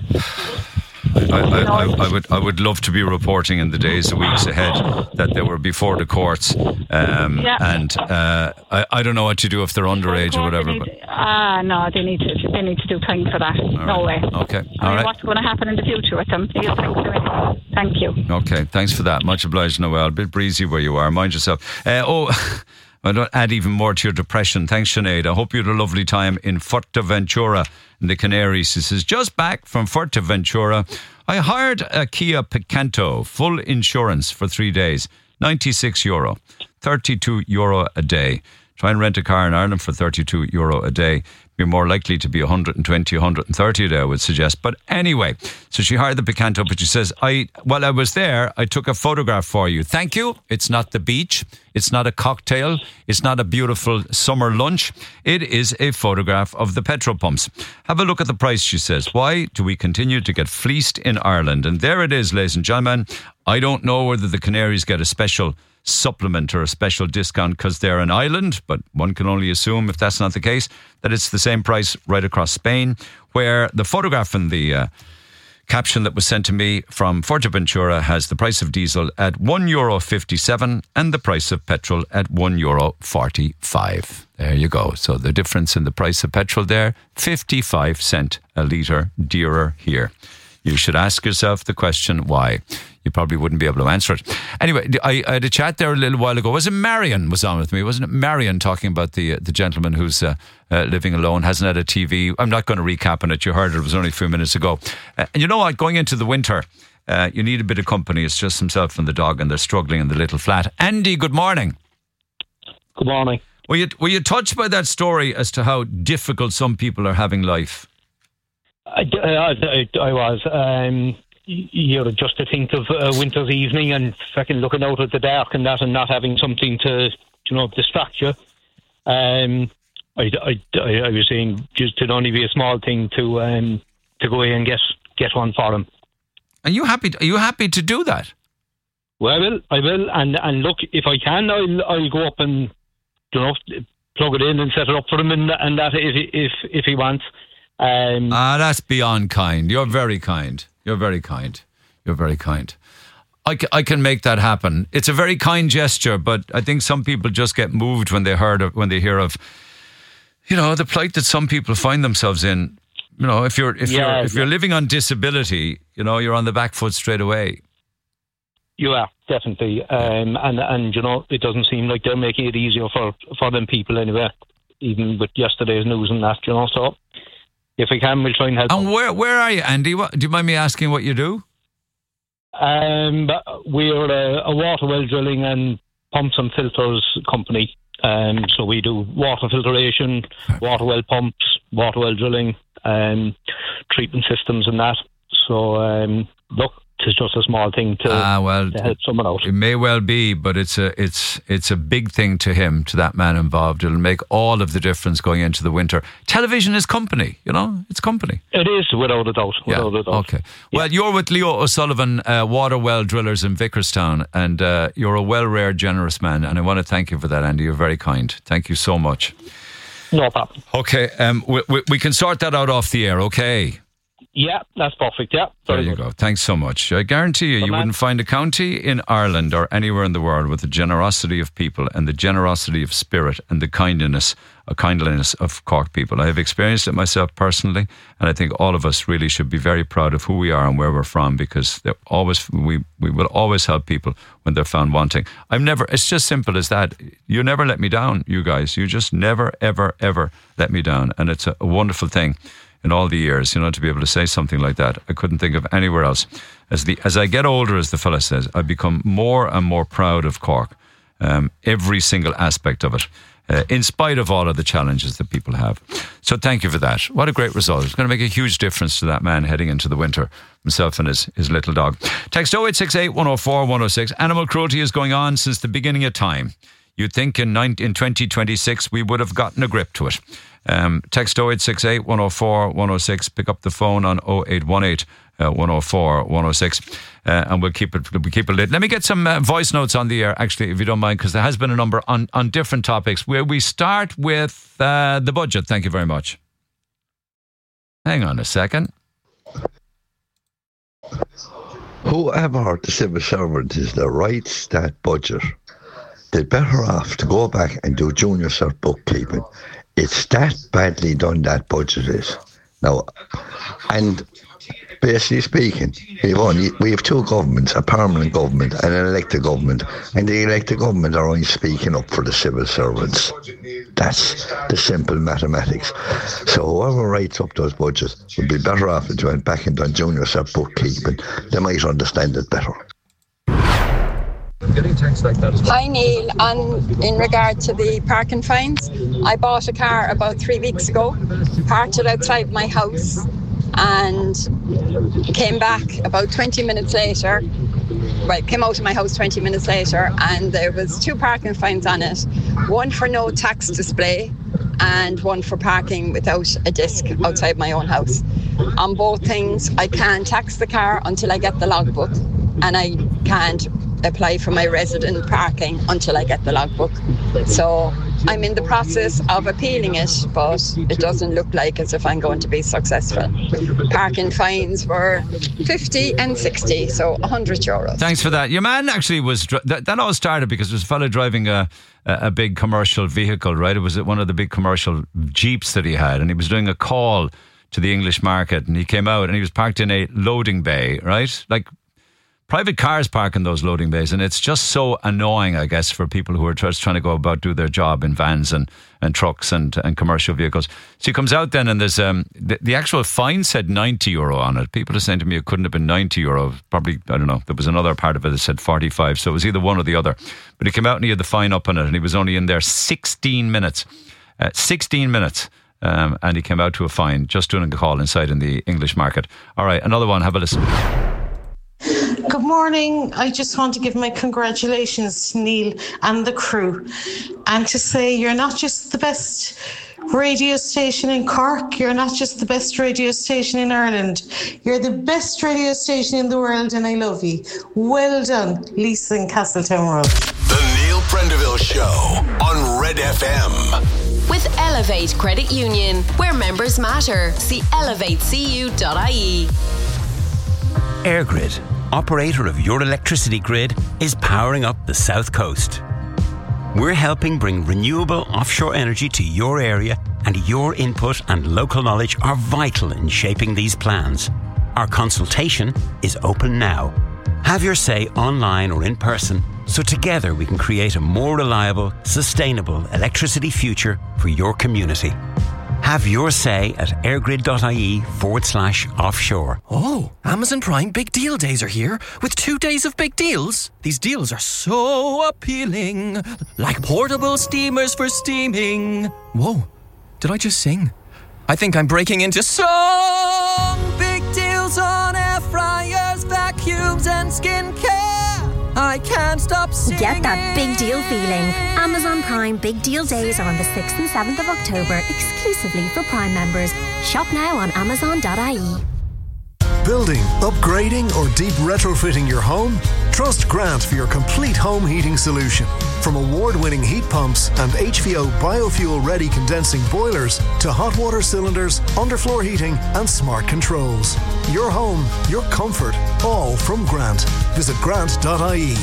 I, I, I, I would I would love to be reporting in the days and weeks ahead that they were before the courts, um, Yeah. and uh, I, I don't know what to do if they're underage or whatever. But Ah, no, they need to they need to do time for that. No way. okay, I all mean, right, what's going to happen in the future with them? You'll think so anyway. Thank you. okay. Thanks for that. Much obliged, Noel. A bit breezy where you are. Mind yourself. Uh, oh. I don't add even more to your depression. Thanks, Sinead. I hope you had a lovely time in Fuerteventura in the Canaries. This is just back from Fuerteventura. I hired a Kia Picanto, full insurance for three days, ninety-six euro, thirty-two euro a day. Try and rent a car in Ireland for thirty-two euro a day. You're more likely to be one hundred twenty, one hundred thirty a day, I would suggest. But anyway, so she hired the Picanto, but she says, I while I was there, I took a photograph for you. Thank you. It's not the beach. It's not a cocktail. It's not a beautiful summer lunch. It is a photograph of the petrol pumps. Have a look at the price, she says. Why do we continue to get fleeced in Ireland? And there it is, ladies and gentlemen. I don't know whether the Canaries get a special supplement or a special discount because they're an island, but one can only assume, if that's not the case, that it's the same price right across Spain, where the photograph and the uh, caption that was sent to me from Fuerteventura has the price of diesel at one euro fifty-seven and the price of petrol at one euro forty-five. There you go. So the difference in the price of petrol there, fifty-five cent a litre dearer here. You should ask yourself the question, why? You probably wouldn't be able to answer it. Anyway, I, I had a chat there a little while ago. Was it Marion was on with me? Wasn't it Marion talking about the uh, the gentleman who's uh, uh, living alone, hasn't had a T V? I'm not going to recap on it. You heard it. It was only a few minutes ago. Uh, and you know what? Going into the winter, uh, you need a bit of company. It's just himself and the dog, and they're struggling in the little flat. Andy, good morning. Good morning. Were you, were you touched by that story as to how difficult some people are having life? I, I, I was. Um, you know, just to think of a winter's evening and fucking looking out at the dark and that and not having something to, you know, distract you. Um, I, I, I was saying just it'd only be a small thing to um, to go in and get get one for him. Are you happy? Are you happy to do that? Well, I will. I will. And and look, if I can, I'll I'll go up and, you know, plug it in and set it up for him and, and that if if if he wants. Um, ah, that's beyond kind. You're very kind. You're very kind. You're very kind. I, c- I can make that happen. It's a very kind gesture, but I think some people just get moved when they heard of, when they hear of, you know, the plight that some people find themselves in. You know, if you're if Yeah, you're if yeah. you're living on disability, you know, you're on the back foot straight away. You are, definitely. Um, and, and, you know, it doesn't seem like they're making it easier for, for them people anyway, even with yesterday's news and that, you know. So if we can, we'll try and help. And where where are you, Andy? What, do you mind me asking what you do? Um, but we're a, a water well drilling and pumps and filters company. Um, so we do water filtration, water well pumps, water well drilling, um, treatment systems and that. So, um, look, it's just a small thing to, ah, well, to help someone out. It may well be, but it's a it's it's a big thing to him, to that man involved. It'll make all of the difference going into the winter. Television is company, you know, it's company. It is, without a doubt. Without yeah. a doubt. Okay. Well, you're with Leo O'Sullivan, uh, water well drillers in Vickerstown, and uh, you're a well-reared, generous man, and I want to thank you for that, Andy. You're very kind. Thank you so much. No problem. Okay, um, we, we, we can sort that out off the air, okay? Yeah, that's perfect. Yeah, There very you good. go. Thanks so much. I guarantee you, Good you man. wouldn't find a county in Ireland or anywhere in the world with the generosity of people and the generosity of spirit and the kindness, uh, kindliness of Cork people. I have experienced it myself personally, and I think all of us really should be very proud of who we are and where we're from, because they're always we we will always help people when they're found wanting. I'm never. It's just simple as that. You never let me down, you guys. You just never, ever, ever let me down, and it's a, a wonderful thing. In all the years, you know, to be able to say something like that, I couldn't think of anywhere else. As the as I get older, as the fella says, I become more and more proud of Cork, um, every single aspect of it, uh, in spite of all of the challenges that people have. So thank you for that. What a great result. It's going to make a huge difference to that man heading into the winter, himself and his, his little dog. Text oh eight six eight, one oh four, one oh six. Animal cruelty is going on since the beginning of time. You'd think in, nineteen, in twenty twenty-six we would have gotten a grip to it. Um, text oh eight six eight, one oh four, one oh six. Pick up the phone on oh eight one eight, one oh four, one oh six, uh, and we'll keep it. We'll keep it lit. Let me get some uh, voice notes on the air, actually, if you don't mind, because there has been a number on, on different topics. Where we start with uh, the budget. Thank you very much. Hang on a second. Whoever the civil servant is that writes that budget, they're better off to go back and do junior cert bookkeeping. It's that badly done, that budget is. Now, and basically speaking, we've only, we have two governments, a permanent government and an elected government, and the elected government are only speaking up for the civil servants. That's the simple mathematics. So whoever writes up those budgets would be better off if they went back and done junior cert bookkeeping. They might understand it better. Getting texts like that as well. Hi Neil, on, in regard to the parking fines, I bought a car about three weeks ago, parked it outside my house and came back about twenty minutes later, well, came out of my house twenty minutes later, and there was two parking fines on it, one for no tax display and one for parking without a disc outside my own house. On both things, I can't tax the car until I get the logbook, and I can't apply for my resident parking until I get the logbook. So I'm in the process of appealing it, but it doesn't look like as if I'm going to be successful. Parking fines were fifty and sixty, so one hundred euros. Thanks for that. Your man actually was, that, that all started because there was a fellow driving a, a big commercial vehicle, right? It was one of the big commercial Jeeps that he had, and he was doing a call to the English market, and he came out and he was parked in a loading bay, right? Like, private cars park in those loading bays, and it's just so annoying, I guess, for people who are just trying to go about do their job in vans and, and trucks and, and commercial vehicles. So he comes out then, and there's um the, the actual fine said ninety euro on it. People are saying to me it couldn't have been ninety euro. Probably, I don't know. There was another part of it that said forty-five, so it was either one or the other. But he came out and he had the fine up on it, and he was only in there sixteen minutes. Uh, sixteen minutes. Um, and he came out to a fine just doing a call inside in the English market. All right, another one. Have a listen. Good morning. I just want to give my congratulations to Neil and the crew, and to say you're not just the best radio station in Cork, you're not just the best radio station in Ireland, you're the best radio station in the world, and I love you. Well done, Lisa in Castletown Road. The Neil Prendeville Show on Red F M. With Elevate Credit Union, where members matter. See elevate c u dot i e. EirGrid, operator of your electricity grid, is powering up the South Coast. We're helping bring renewable offshore energy to your area, and your input and local knowledge are vital in shaping these plans. Our consultation is open now. Have your say online or in person, so together we can create a more reliable, sustainable electricity future for your community. Have your say at airgrid.ie forward slash offshore. Oh, Amazon Prime Big Deal Days are here with two days of big deals. These deals are so appealing, like portable steamers for steaming. Whoa, did I just sing? I think I'm breaking into song. Big deals on air fryers, vacuums and skincare. I can't stop singing. Get that big deal feeling. Amazon Prime Big Deal Days are on the sixth and seventh of October, exclusively for Prime members. Shop now on amazon dot i e. Building, upgrading or deep retrofitting your home? Trust Grant for your complete home heating solution. From award-winning heat pumps and H V O biofuel-ready condensing boilers to hot water cylinders, underfloor heating and smart controls. Your home, your comfort, all from Grant. Visit grant dot I E.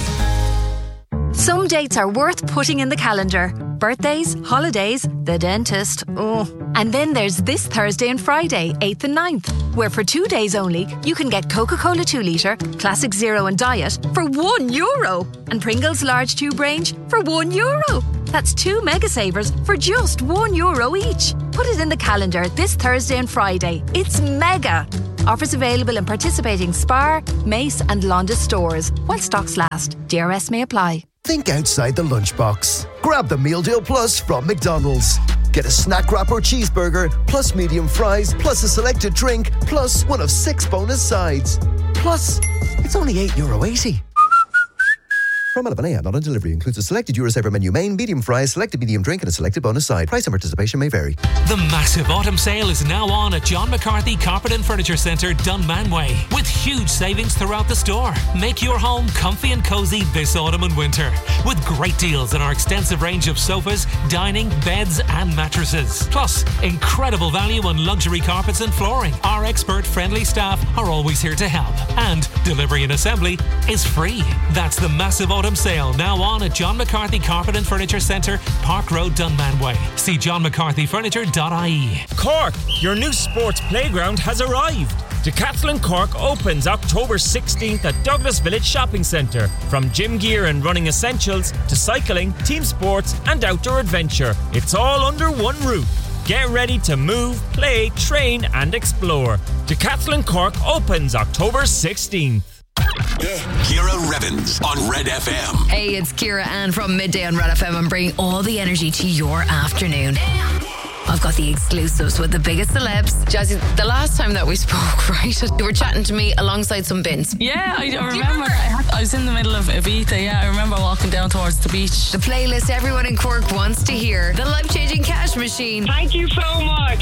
Some dates are worth putting in the calendar. Birthdays, holidays, the dentist, oh. And then there's this Thursday and Friday, eighth and ninth, where for two days only, you can get Coca-Cola two litre, Classic Zero and Diet for one euro. And Pringles large tube range for one euro. That's two mega savers for just one euro each. Put it in the calendar this Thursday and Friday. It's mega. Offers available in participating Spar, Mace and Londis stores while stocks last. D R S may apply. Think outside the lunchbox. Grab the Meal Deal Plus from McDonald's. Get a snack wrap or cheeseburger, plus medium fries, plus a selected drink, plus one of six bonus sides. Plus, it's only eight euro eighty. From eleven a.m. not on delivery. Includes a selected Eurosaver menu main, medium fries, selected medium drink and a selected bonus side. Price and participation may vary. The massive autumn sale is now on at John McCarthy Carpet and Furniture Centre, Dunman Way, with huge savings throughout the store. Make your home comfy and cosy this autumn and winter, with great deals on our extensive range of sofas, dining, beds and mattresses. Plus, incredible value on luxury carpets and flooring. Our expert-friendly staff are always here to help, and delivery and assembly is free. That's the massive autumn sale now on at John McCarthy Carpet and Furniture Centre, Park Road, Dunman Way. See john mccarthy furniture dot I E. Cork, your new sports playground has arrived. Decathlon Cork opens October sixteenth at Douglas Village Shopping Centre. From gym gear and running essentials to cycling, team sports and outdoor adventure, it's all under one roof. Get ready to move, play, train and explore. Decathlon Cork opens October sixteenth. Ciara Revens on Red F M. Hey, it's Ciara Ann from Midday on Red F M. I'm bringing all the energy to your afternoon. I've got the exclusives with the biggest celebs. Jazzy, the last time that we spoke, right, you were chatting to me alongside some bins. Yeah, I remember. remember? I, had, I was in the middle of Ibiza, yeah. I remember walking down towards the beach. The playlist everyone in Cork wants to hear. The life-changing cash machine. Thank you so much.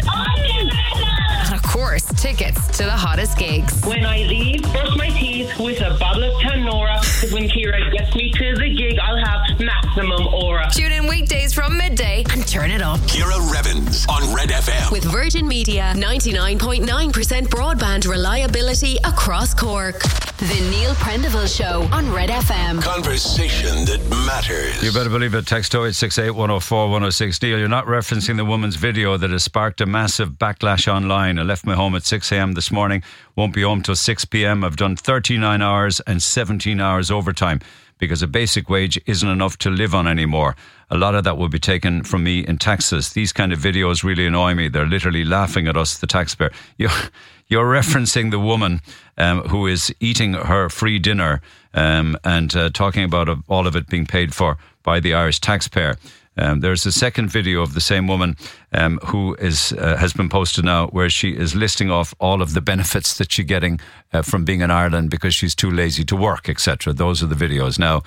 And of course, tickets to the hottest gigs. When I leave, brush my teeth with a bottle of Tanora, because when Ciara gets me to the gig, I'll have maximum aura. Tune in weekdays from midday and turn it up. Ciara Revens on Red F M. With Virgin Media, ninety-nine point nine percent broadband reliability across Cork. The Neil Prendeville Show on Red F M. Conversation that matters. You better believe it. Text oh eight six eight, one oh four, one oh six. Neil, you're not referencing the woman's video that has sparked a massive backlash online. I left my home at six a.m. this morning. Won't be home till six p.m. I've done thirty-nine hours and seventeen hours overtime because a basic wage isn't enough to live on anymore. A lot of that will be taken from me in taxes. These kind of videos really annoy me. They're literally laughing at us, the taxpayer. You're, you're referencing the woman um, who is eating her free dinner um, and uh, talking about uh, all of it being paid for by the Irish taxpayer. Um, there's a second video of the same woman um, who is uh, has been posted now, where she is listing off all of the benefits that she's getting uh, from being in Ireland because she's too lazy to work, et cetera. Those are the videos. Now,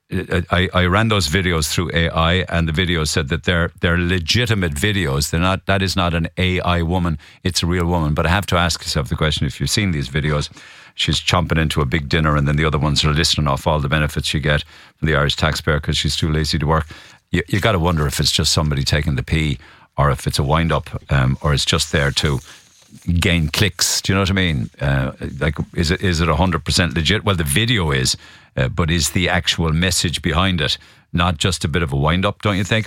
I, I ran those videos through A I, and the videos said that they're they're legitimate videos. They're not. That is not an A I woman. It's a real woman. But I have to ask yourself the question: if you've seen these videos, she's chomping into a big dinner, and then the other ones are listing off all the benefits you get from the Irish taxpayer because she's too lazy to work. You, you got to wonder if it's just somebody taking the pee, or if it's a wind up, um, or it's just there to gain clicks. Do you know what I mean? Uh, like, is it is it a hundred percent legit? Well, the video is, uh, but is the actual message behind it not just a bit of a wind up? Don't you think?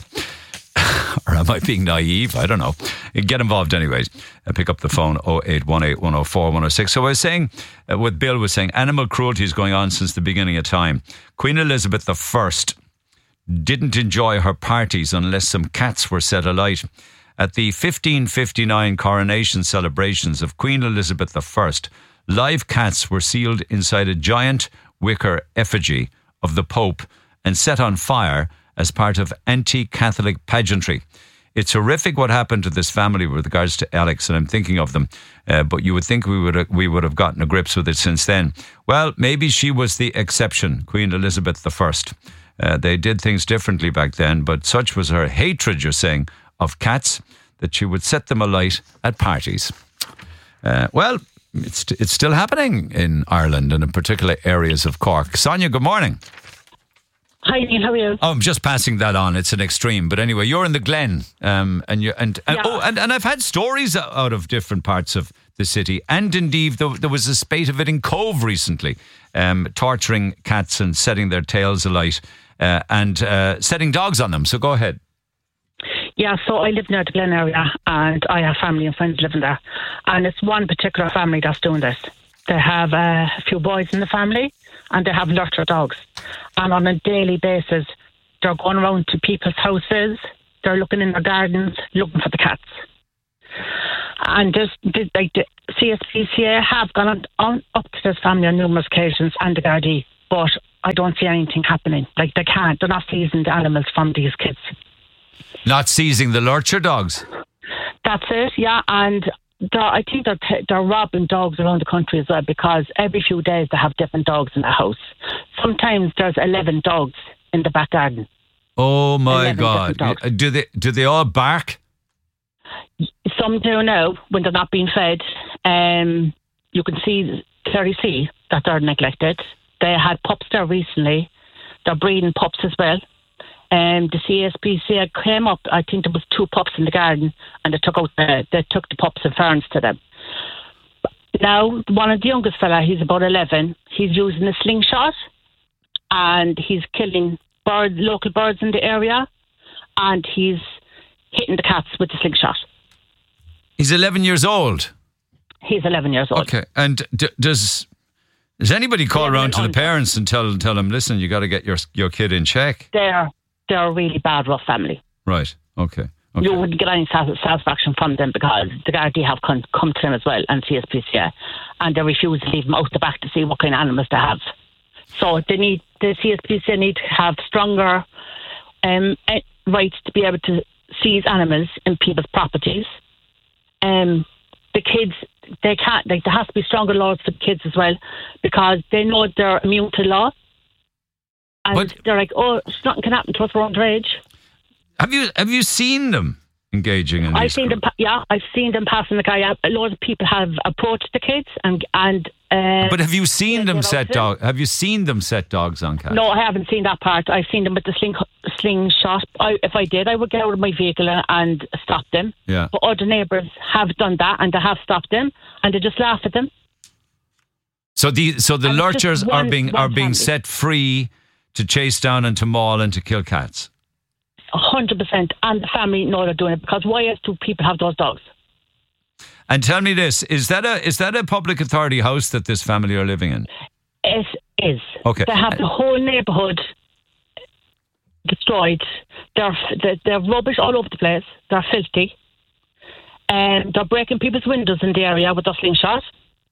Or am I being naive? I don't know. Get involved anyways. Uh, pick up the phone oh eight one eight, one oh four, one oh six. So I was saying, uh, what Bill was saying, animal cruelty is going on since the beginning of time. Queen Elizabeth the First didn't enjoy her parties unless some cats were set alight. At the fifteen fifty-nine coronation celebrations of Queen Elizabeth the First, live cats were sealed inside a giant wicker effigy of the Pope and set on fire as part of anti-Catholic pageantry. It's horrific what happened to this family with regards to Alex, and I'm thinking of them, uh, but you would think we would we would have gotten a grips with it since then. Well, maybe she was the exception, Queen Elizabeth the First. Uh, they did things differently back then, but such was her hatred, you're saying, of cats, that she would set them alight at parties. Uh, well, it's it's still happening in Ireland and in particular areas of Cork. Sonia, good morning. Hi, Neil. How are you? Oh, I'm just passing that on. It's an extreme, but anyway, you're in the Glen, um, and you and, and Yeah. oh, and, and I've had stories out of different parts of the city, and indeed there, there was a spate of it in Cove recently, um, torturing cats and setting their tails alight, uh, and uh, setting dogs on them. So go ahead. Yeah, so I live near the Glen area and I have family and friends living there. And it's one particular family that's doing this. They have uh, a few boys in the family and they have lurcher dogs. And on a daily basis, they're going around to people's houses, they're looking in their gardens, looking for the cats. And just like the C S P C A have gone on, on up to this family on numerous occasions and the Gardaí, but I don't see anything happening. Like they can't, they're not seizing the animals from these kids. Not seizing the lurcher dogs. That's it, yeah. And they're, I think they're, t- they're robbing dogs around the country as well, because every few days they have different dogs in the house. Sometimes there's eleven dogs in the back garden. Oh my eleven God! different dogs. Do they do they all bark? Some do now when they're not being fed. Um, you can see clearly see that they're neglected. They had pups there recently. They're breeding pups as well. Um, the C S P C A came up. I think there was two pups in the garden, and they took out the they took the pups in fairness to them. Now, one of the youngest fella, he's about eleven. He's using a slingshot, and he's killing bird local birds in the area, and he's hitting the cats with the slingshot. He's eleven years old. He's eleven years old. Okay, and d- does does anybody call Yeah, around to the on- parents and tell tell them, listen, you got to get your your kid in check? They're they're a really bad, rough family. Right. Okay. Okay. You wouldn't get any sat- satisfaction from them because the Gardaí have come, come to them as well, and C S P C A, and they refuse to leave them out the back to see what kind of animals they have. So they need the C S P C A need to have stronger um, eh, rights to be able to seize animals in people's properties. Um, the kids, they can't. Like there has to be stronger laws for the kids as well, because they know they're immune to law, and But- they're like, "Oh, nothing can happen to us. We're underage." Have you have you seen them engaging in I've these? seen them. pa- Yeah, I've seen them passing the guy out. A lot of people have approached the kids, and and. Uh, But have you seen them they're set out dog? Have you seen them set dogs on cats? No, I haven't seen that part. I've seen them with the sling slingshot. I, if I did, I would get out of my vehicle and, and stop them. Yeah. But other neighbours have done that, and they have stopped them, and they just laugh at them. So the so the And it's just lurchers are one- being are one being family. set free to chase down and to maul and to kill cats. A hundred percent, and the family know they're doing it, because why else do people have those dogs? And tell me this: is that a is that a public authority house that this family are living in? It is. Okay. They have the whole neighbourhood destroyed. They're, they're, they're rubbish all over the place. They're filthy. And they're breaking people's windows in the area with their slingshot.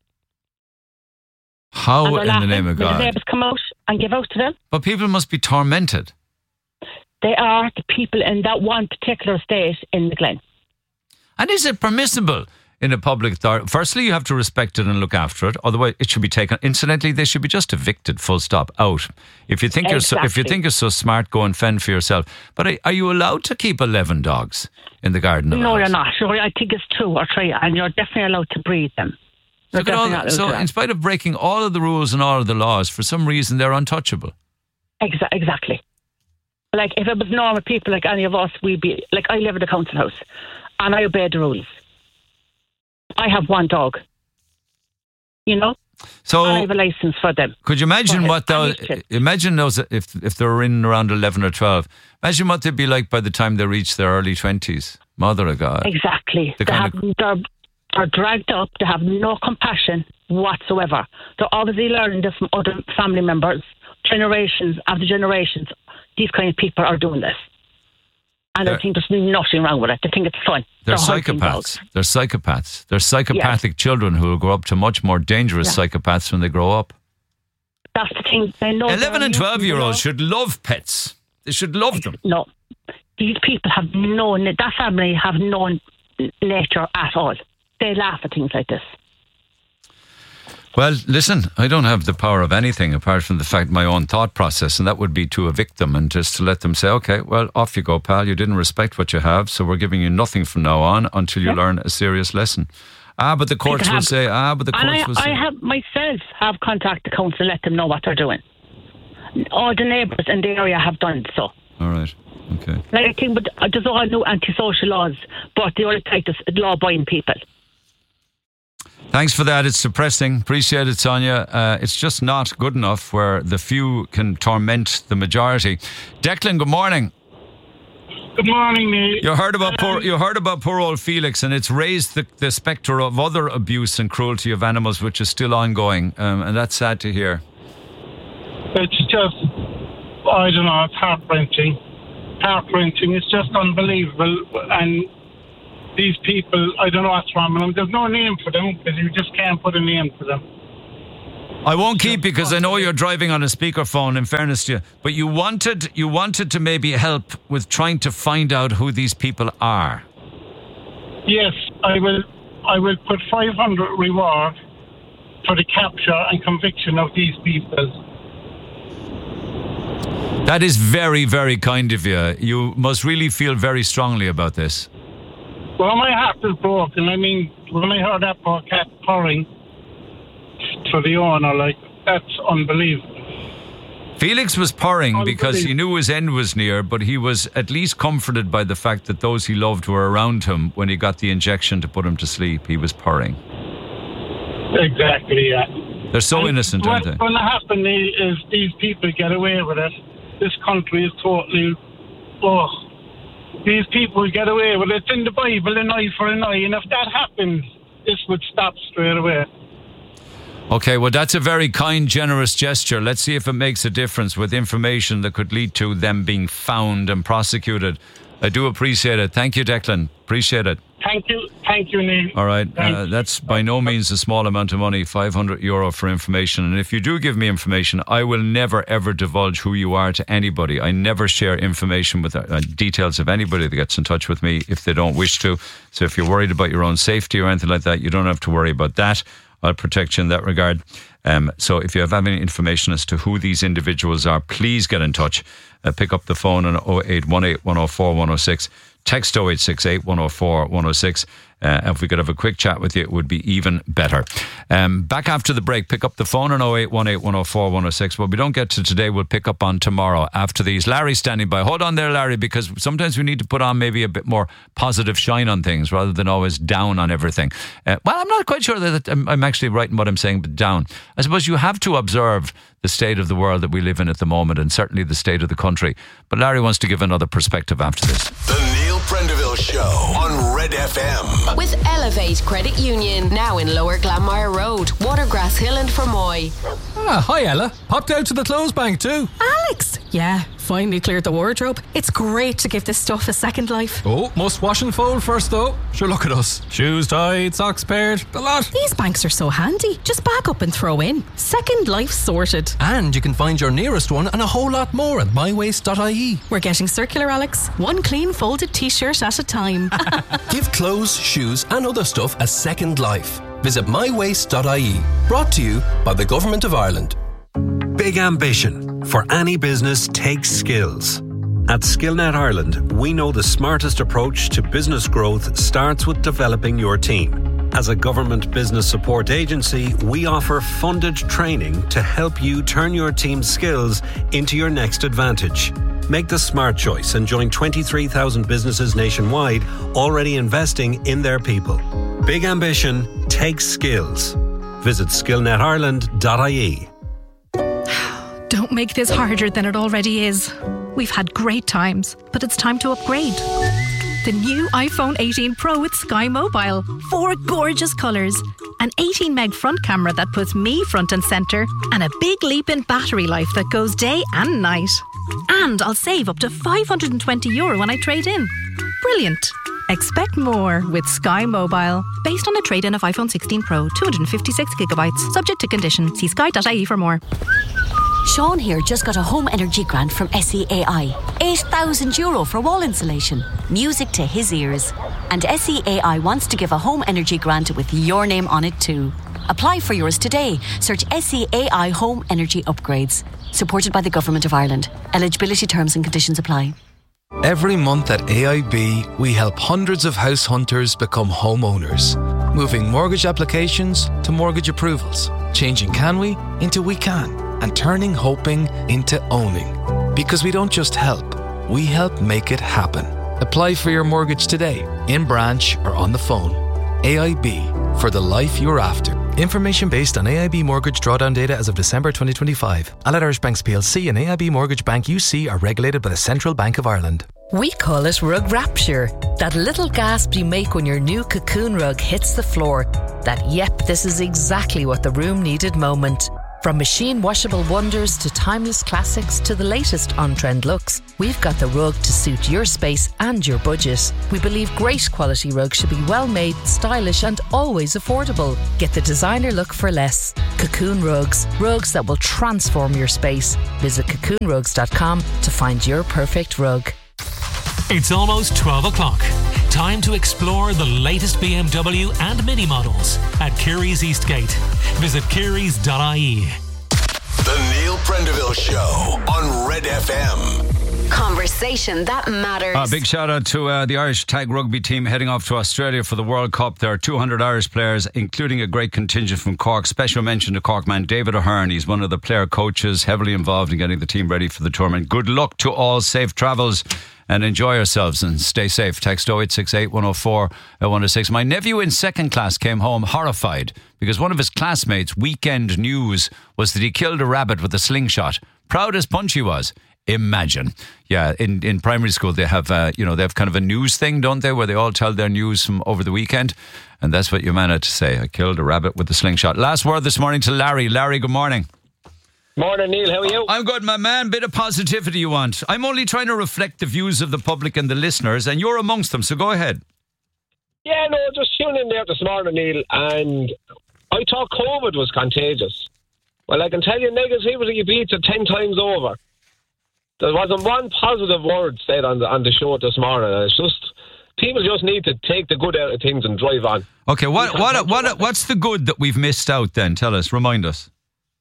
How And they're in the laughing name of when the God? neighbours come out and give out to them. But people must be tormented. They are the people in that one particular state in the Glen. And is it permissible in a public authority? Firstly, you have to respect it and look after it. Otherwise, it should be taken. Incidentally, they should be just evicted. Full stop. Out. If you think you're so, if you Exactly. think you're so smart, go and fend for yourself. But are, are you allowed to keep eleven dogs in the garden? Of a No, house? you're not. Sure, I think it's two or three, and you're definitely allowed to breed them. You're Look at all definitely that. not allowed So, to do in that. spite of breaking all of the rules and all of the laws, for some reason they're untouchable. Exa- exactly. Like, if it was normal people like any of us, we'd be, like, I live in a council house, and I obey the rules. I have one dog, you know? So and I have a license for them. Could you imagine For what those? any kid. Imagine those if if they were in around eleven or twelve. Imagine what they'd be like by the time they reach their early twenties. Mother of God! Exactly. The They kind have, they're, they're dragged up. They have no compassion whatsoever. They're obviously learning this from other family members. Generations after generations, these kind of people are doing this. And They're- I think there's nothing wrong with it. They think it's fun. They're hunting dogs. psychopaths. They're psychopaths. They're psychopathic children who will grow up to much more dangerous Yeah. psychopaths when they grow up. That's the thing. They know Eleven they're and using twelve the year law. olds should love pets. They should love them. No. These people have no, that family have no nature at all. They laugh at things like this. Well, listen, I don't have the power of anything apart from the fact my own thought process, and that would be to evict them and just to let them say, okay, well, off you go, pal. You didn't respect what you have, so we're giving you nothing from now on until you Yeah. learn a serious lesson. Ah, but the courts will have, say, ah, but the and courts I, will say. I have myself have contacted the council and let them know what they're doing. All the neighbours in the area have done so. All right, okay. Like I think, but there's all new antisocial laws, but they only take this law-abiding people. Thanks for that. It's depressing. Appreciate it, Sonia. Uh, it's just not good enough where the few can torment the majority. Declan, good morning. Good morning, Neil. You heard about poor, you heard about poor old Felix, and it's raised the, the spectre of other abuse and cruelty of animals, which is still ongoing, um, and that's sad to hear. It's just, I don't know, it's heart-wrenching. Heart-wrenching. It's just unbelievable. And these people, I don't know what's wrong with them. There's no name for them because you just can't put a name for them. I won't keep you because I know you're driving on a speakerphone, in fairness to you. But you wanted, you wanted to maybe help with trying to find out who these people are. Yes, I will. I will put five hundred reward for the capture and conviction of these people. That is very, very kind of you. You must really feel very strongly about this. Well, my heart is broken. I mean, when I heard that poor cat purring for the owner, like, that's unbelievable. Felix was purring because he knew his end was near, but he was at least comforted by the fact that those he loved were around him when he got the injection to put him to sleep. He was purring. Exactly, yeah. They're so and innocent, what, aren't they? What happens is these people get away with it. This country is totally... Oh, these people get away with it. It's in the Bible, an eye for an eye. And if that happens, this would stop straight away. Okay, well, that's a very kind, generous gesture. Let's see if it makes a difference with information that could lead to them being found and prosecuted. I do appreciate it. Thank you, Declan. Appreciate it. Thank you. Thank you, Neil. All right. Uh, that's by no means a small amount of money, five hundred euro for information. And if you do give me information, I will never, ever divulge who you are to anybody. I never share information with uh, details of anybody that gets in touch with me if they don't wish to. So if you're worried about your own safety or anything like that, you don't have to worry about that. I'll protect you in that regard. Um, so if you have any information as to who these individuals are, please get in touch. Uh, pick up the phone on oh eight one eight, one oh four, one oh six. Text oh eight six eight, one oh four, one oh six. Uh, if we could have a quick chat with you, it would be even better. Um, back after the break, pick up the phone on oh eight one eight, one oh four, one oh six. What we don't get to today, we'll pick up on tomorrow after these. Larry's standing by. Hold on there, Larry, because sometimes we need to put on maybe a bit more positive shine on things rather than always down on everything. Uh, well, I'm not quite sure that I'm, I'm actually right in what I'm saying, but down. I suppose you have to observe the state of the world that we live in at the moment, and certainly the state of the country. But Larry wants to give another perspective after this. The Neil Prendeville Show on Red F M. With Elevate Credit Union, now in Lower Glanmire Road, Watergrass Hill and Fermoy. Ah, hi Ella. Popped out to the clothes bank too. Alex! Yeah, finally cleared the wardrobe. It's great to give this stuff a second life. Oh, must wash and fold first though. Sure, look at us. Shoes tied, socks paired, the lot. These banks are so handy. Just back up and throw in. Second life sorted. And you can find your nearest one and a whole lot more at my waste dot I E. We're getting circular, Alex. One clean folded t-shirt at a time. Give clothes, shoes and other stuff a second life. Visit my waste dot I E. Brought to you by the Government of Ireland. Big ambition for any business takes skills. At SkillNet Ireland, we know the smartest approach to business growth starts with developing your team. As a government business support agency, we offer funded training to help you turn your team's skills into your next advantage. Make the smart choice and join twenty-three thousand businesses nationwide already investing in their people. Big ambition takes skills. Visit skill net ireland dot I E. Don't make this harder than it already is. We've had great times, but it's time to upgrade. The new iPhone eighteen Pro with Sky Mobile. Four gorgeous colours. An eighteen meg front camera that puts me front and centre. And a big leap in battery life that goes day and night. And I'll save up to five hundred twenty euro when I trade in. Brilliant. Expect more with Sky Mobile. Based on a trade-in of iPhone sixteen Pro, two hundred fifty-six gigabytes. Subject to condition. See sky dot I E for more. Sean here just got a home energy grant from S E A I. eight thousand euro for wall insulation. Music to his ears. And S E A I wants to give a home energy grant with your name on it too. Apply for yours today. Search S E A I Home Energy Upgrades. Supported by the Government of Ireland. Eligibility terms and conditions apply. Every month at A I B, we help hundreds of house hunters become homeowners. Moving mortgage applications to mortgage approvals. Changing can we into we can. And turning hoping into owning. Because we don't just help, we help make it happen. Apply for your mortgage today, in branch or on the phone. A I B, for the life you're after. Information based on A I B mortgage drawdown data as of December twenty twenty-five. Allied Irish Banks P L C and A I B Mortgage Bank U C are regulated by the Central Bank of Ireland. We call it rug rapture. That little gasp you make when your new Cocoon rug hits the floor. That, yep, this is exactly what the room needed moment. From machine washable wonders to timeless classics to the latest on-trend looks, we've got the rug to suit your space and your budget. We believe great quality rugs should be well made, stylish and always affordable. Get the designer look for less. Cocoon Rugs. Rugs that will transform your space. Visit cocoon rugs dot com to find your perfect rug. It's almost twelve o'clock. Time to explore the latest B M W and Mini models at Kerry's Eastgate. Visit kerrys dot I E. The Neil Prendeville Show on Red F M. Conversation that matters. A big shout out to uh, the Irish tag rugby team heading off to Australia for the World Cup. There are two hundred Irish players, including a great contingent from Cork. Special mention to Cork man David O'Hearn. He's one of the player coaches, heavily involved in getting the team ready for the tournament. Good luck to all. Safe travels. And enjoy yourselves and stay safe. Text oh eight six eight, one oh four, one oh six. My nephew in second class came home horrified because one of his classmates' weekend news was that he killed a rabbit with a slingshot. Proud as Punchy was. Imagine. Yeah, in, in primary school they have, uh, you know, they have kind of a news thing, don't they, where they all tell their news from over the weekend. And that's what your man had to say. I killed a rabbit with a slingshot. Last word this morning to Larry. Larry, good morning. Morning, Neil. How are you? I'm good, my man. Bit of positivity you want. I'm only trying to reflect the views of the public and the listeners, and you're amongst them, so go ahead. Yeah, no, just tuning in there this morning, Neil, and I thought COVID was contagious. Well, I can tell you, negativity beats it ten times over. There wasn't one positive word said on the on the show this morning. It's just people just need to take the good out of things and drive on. Okay, what what what what's the good that we've missed out then? Tell us, remind us.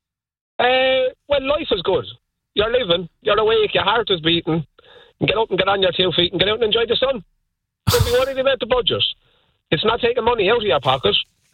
Uh, well, life is good. You're living, you're awake, your heart is beating. And get up and get on your two feet and get out and enjoy the sun. Don't be worried about the budget. It's not taking money out of your pocket.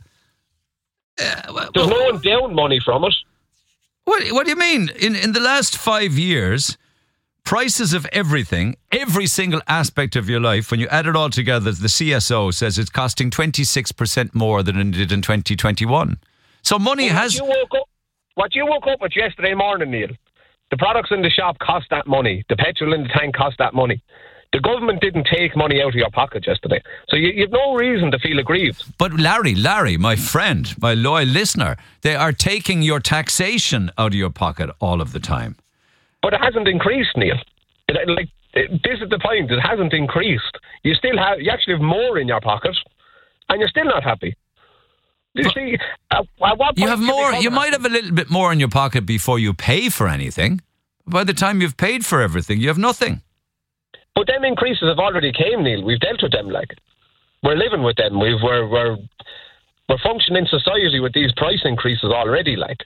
Uh, well, There's no one down money from it. What, what do you mean? In in the last five years, prices of everything, every single aspect of your life, when you add it all together, the C S O says it's costing twenty-six percent more than it did in twenty twenty-one. So money well, has... You woke up, what you woke up with yesterday morning, Neil, the products in the shop cost that money. The petrol in the tank cost that money. The government didn't take money out of your pocket yesterday. So you, you've no reason to feel aggrieved. But Larry, Larry, my friend, my loyal listener, they are taking your taxation out of your pocket all of the time. But it hasn't increased, Neil. It, like it, this is the point. It hasn't increased. You still have, you actually have more in your pocket, and you're still not happy. You see, uh, at what you have more. You, you might have a little bit more in your pocket before you pay for anything. By the time you've paid for everything, you have nothing. But them increases have already came, Neil. We've dealt with them. Like we're living with them. We've we're we're we're functioning in society with these price increases already. Like,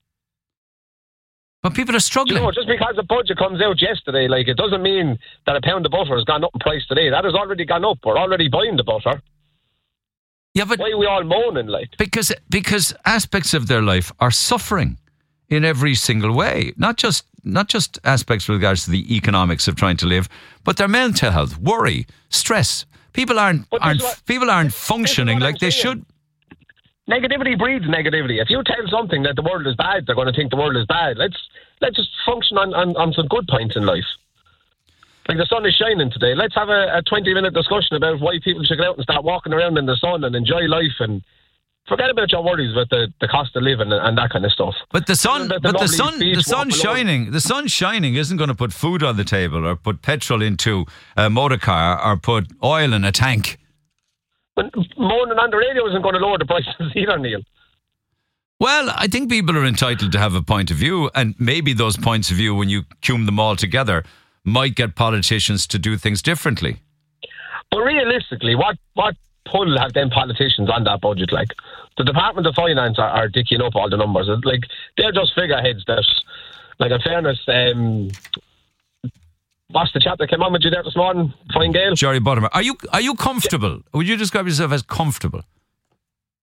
but people are struggling. You know, just because the budget comes out yesterday, like it doesn't mean that a pound of butter has gone up in price today. That has already gone up. We're already buying the butter. Yeah, but why are we all moaning, like? Because because aspects of their life are suffering in every single way. Not just not just aspects with regards to the economics of trying to live, but their mental health, worry, stress. People aren't aren't what, people aren't functioning like they should. Negativity breeds negativity. If you tell something that the world is bad, they're going to think the world is bad. Let's let's just function on, on, on some good points in life. Like the sun is shining today. Let's have a, a twenty minute discussion about why people should get out and start walking around in the sun and enjoy life and forget about your worries about the, the cost of living and, and that kind of stuff. But the sun, the but the sun, beach, the sun shining, alone. the sun shining isn't going to put food on the table or put petrol into a motor car or put oil in a tank. But moaning on the radio isn't going to lower the prices either, Neil. Well, I think people are entitled to have a point of view, and maybe those points of view, when you cum them all together, might get politicians to do things differently. But realistically, what what pull have them politicians on that budget? Like the Department of Finance are, are dicking up all the numbers. It's like they're just figureheads. That, like in fairness, um, what's the chap that came on with you there this morning? Fine Gael. Jerry Buttimer. Are you are you comfortable? Yeah. Would you describe yourself as comfortable?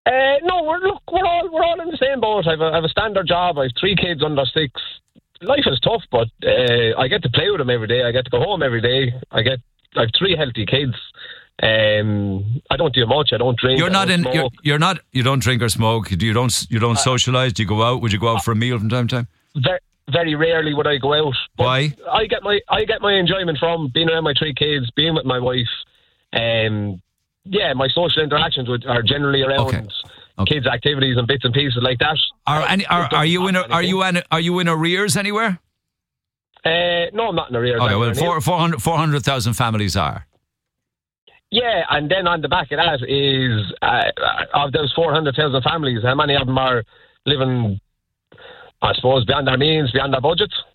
Uh, no, we're look, we're all we're all in the same boat. I've a, I've a standard job. I've three kids under six. Life is tough, but uh, I get to play with them every day. I get to go home every day. I get I've three healthy kids. Um, I don't do much. I don't drink. You're not in. You're, you're not. You don't drink or smoke. You don't. You don't uh, socialise. Do you go out? Would you go out for a meal from time to time? Very, very rarely would I go out. But Why? I get my I get my enjoyment from being around my three kids, being with my wife. Um, yeah, my social interactions with, are generally around okay. Okay. kids' activities and bits and pieces like that. Are any, are, are you in? A, are you in? Are you in arrears anywhere? Uh, no, I'm not in arrears. Okay, well, four, four hundred, four hundred thousand families are. Yeah, and then on the back of that is, uh, of those four hundred thousand families, how many of them are living, I suppose, beyond their means, beyond their budgets?